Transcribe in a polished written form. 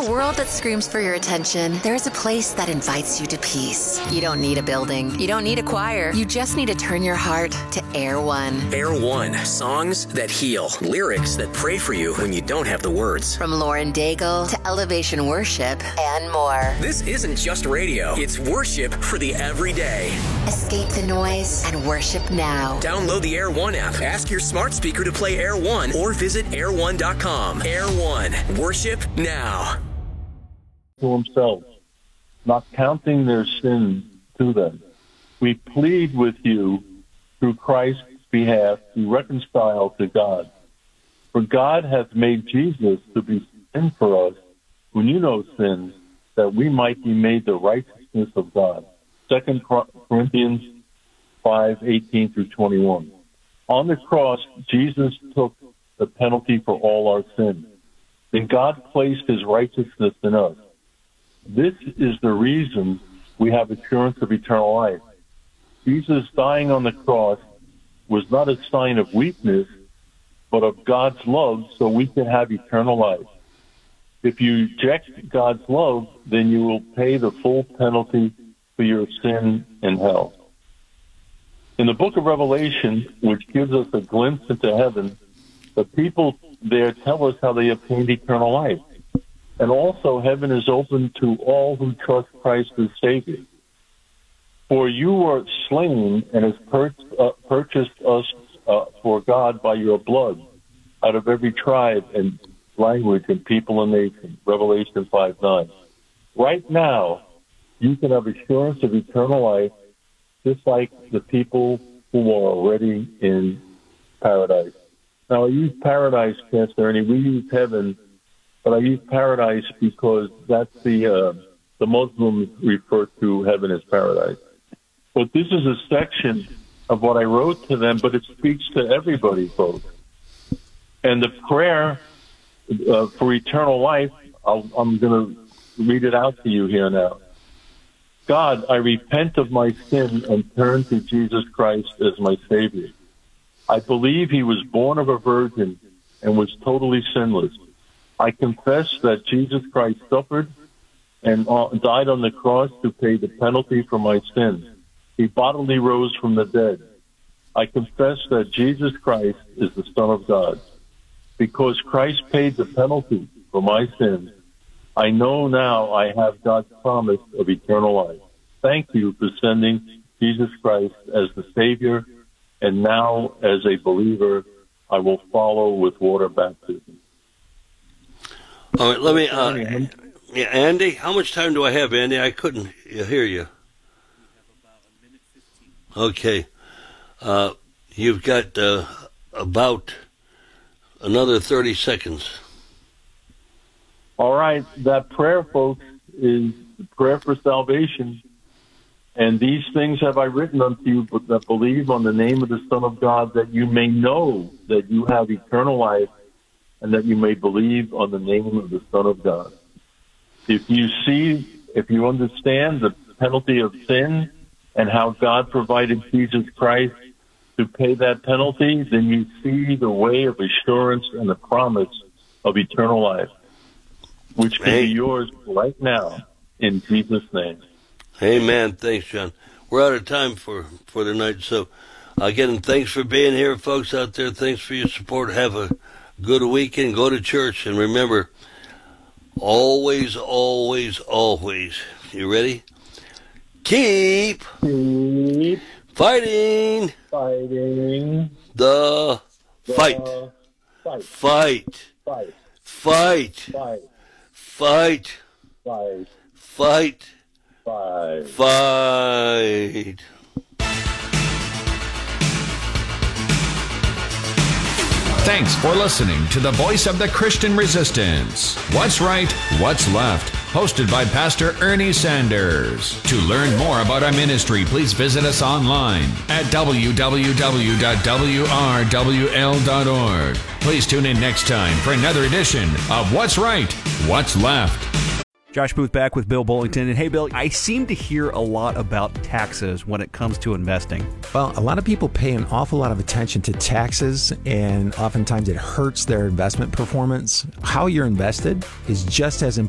a world that screams for your attention, there's a place that invites you to peace. You don't need a building. You don't need a choir. You just need to turn your heart to Air One. Air One. Songs that heal. Lyrics that pray for you when you don't have the words. From Lauren Daigle to Elevation Worship and more. This isn't just radio. It's worship for the everyday. Escape the noise and worship now. Download the Air One app. Ask your smart speaker to play Air One or visit air1.com. Air One. Worship now. To themselves, not counting their sins to them. We plead with you through Christ's behalf to reconcile to God. For God hath made Jesus to be sin for us, who knew no sins, that we might be made the righteousness of God. 2 Corinthians 5:18 through 21. On the cross, Jesus took the penalty for all our sins. Then God placed his righteousness in us. This is the reason we have assurance of eternal life. Jesus dying on the cross was not a sign of weakness, but of God's love so we can have eternal life. If you reject God's love, then you will pay the full penalty for your sin in hell. In the book of Revelation, which gives us a glimpse into heaven, the people there tell us how they obtained eternal life. And also heaven is open to all who trust Christ as Savior. For you were slain and has purchased us for God by your blood out of every tribe and language and people and nation. Revelation 5:9. Right now, you can have assurance of eternal life just like the people who are already in paradise. Now, I use paradise, Pastor Ernie. We use heaven, but I use paradise because that's the Muslims refer to heaven as paradise. But this is a section of what I wrote to them, but it speaks to everybody, folks. And the prayer for eternal life, I'm going to read it out to you here now. God, I repent of my sin and turn to Jesus Christ as my Savior. I believe he was born of a virgin and was totally sinless. I confess that Jesus Christ suffered and died on the cross to pay the penalty for my sins. He bodily rose from the dead. I confess that Jesus Christ is the Son of God. Because Christ paid the penalty for my sins, I know now I have God's promise of eternal life. Thank you for sending Jesus Christ as the Savior, and now as a believer, I will follow with water baptism. All right, let me, Andy, how much time do I have, Andy? I couldn't hear you. Okay. You've got about another 30 seconds. All right. That prayer, folks, is the prayer for salvation. And these things have I written unto you that believe on the name of the Son of God, that you may know that you have eternal life, and that you may believe on the name of the Son of God. If you understand the penalty of sin and how God provided Jesus Christ to pay that penalty, then you see the way of assurance and the promise of eternal life, which can be yours right now in Jesus' name. Amen. Thanks, John. We're out of time for tonight. So, again, thanks for being here, folks out there. Thanks for your support. Have a good weekend. Go to church. And remember, always, always, always, you ready? Keep fighting the fight. Fight. Thanks for listening to the Voice of the Christian Resistance. What's Right, What's Left? Hosted by Pastor Ernie Sanders. To learn more about our ministry, please visit us online at www.wrwl.org. Please tune in next time for another edition of What's Right, What's Left. Josh Booth back with Bill Bullington. And hey, Bill, I seem to hear a lot about taxes when it comes to investing. Well, a lot of people pay an awful lot of attention to taxes, and oftentimes it hurts their investment performance. How you're invested is just as important